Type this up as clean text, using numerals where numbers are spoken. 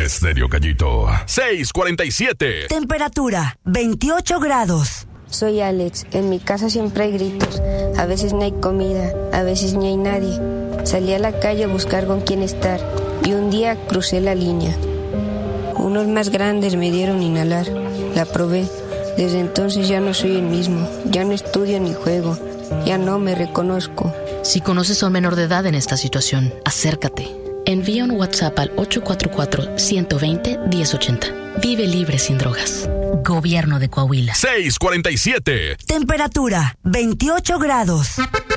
Estéreo Gallito, 647. Temperatura, 28 grados. Soy Alex. En mi casa siempre hay gritos. A veces no hay comida, a veces ni hay nadie. Salí a la calle a buscar con quién estar y un día crucé la línea. Unos más grandes me dieron inhalar. La probé. Desde entonces ya no soy el mismo. Ya no estudio ni juego. Ya no me reconozco. Si conoces a un menor de edad en esta situación, acércate. Envía un WhatsApp al 844-120-1080. Vive libre sin drogas. Gobierno de Coahuila. 647. Temperatura, 28 grados.